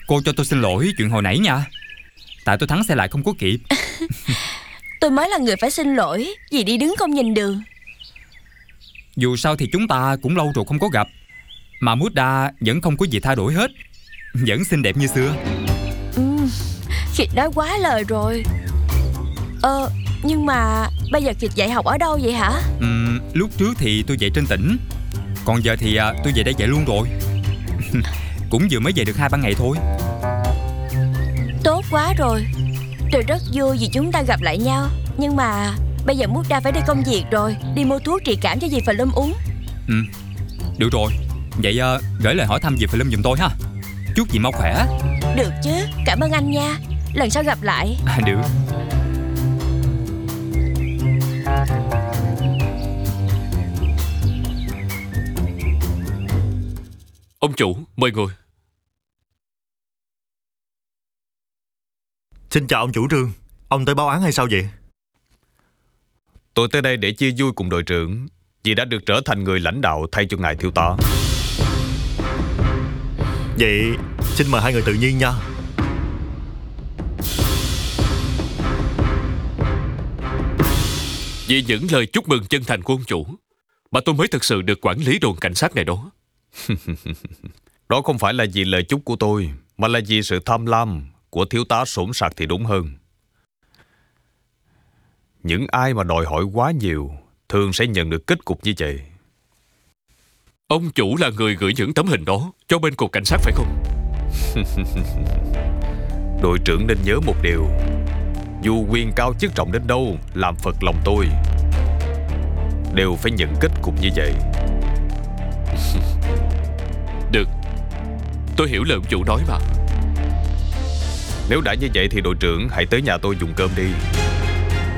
Cô cho tôi xin lỗi chuyện hồi nãy nha. Tại tôi thắng xe lại không có kịp. Tôi mới là người phải xin lỗi vì đi đứng không nhìn đường. Dù sao thì chúng ta cũng lâu rồi không có gặp, mà Muda vẫn không có gì thay đổi hết, vẫn xinh đẹp như xưa. Kiệt nói quá lời rồi. Nhưng mà bây giờ Kiệt dạy học ở đâu vậy hả? Lúc trước thì tôi dạy trên tỉnh, còn giờ thì tôi về đây dạy luôn rồi. Cũng vừa mới về được 2-3 ngày thôi. Tốt quá rồi. Tôi rất vui vì chúng ta gặp lại nhau. Nhưng mà bây giờ Muda phải đi công việc rồi, đi mua thuốc trị cảm cho dì Phà Lâm uống. Được rồi. Vậy gửi lời hỏi thăm dì Phà Lâm giùm tôi ha. Chúc dì mau khỏe. Được chứ, cảm ơn anh nha. Lần sau gặp lại. Được. Ông chủ, mời ngồi. Xin chào ông chủ Trương. Ông tới báo án hay sao vậy? Tôi tới đây để chia vui cùng đội trưởng, vì đã được trở thành người lãnh đạo thay cho ngài thiếu tá. Vậy xin mời hai người tự nhiên nha. Vì những lời chúc mừng chân thành của ông chủ mà tôi mới thực sự được quản lý đồn cảnh sát này đó. Đó không phải là vì lời chúc của tôi, mà là vì sự tham lam của thiếu tá Sổn Sạc thì đúng hơn. Những ai mà đòi hỏi quá nhiều thường sẽ nhận được kết cục như vậy. Ông chủ là người gửi những tấm hình đó cho bên cục cảnh sát phải không? Đội trưởng nên nhớ một điều: dù quyền cao chức trọng đến đâu, làm phật lòng tôi, đều phải nhận kết cục như vậy. Được, tôi hiểu lời ông chủ nói mà. Nếu đã như vậy thì đội trưởng hãy tới nhà tôi dùng cơm đi.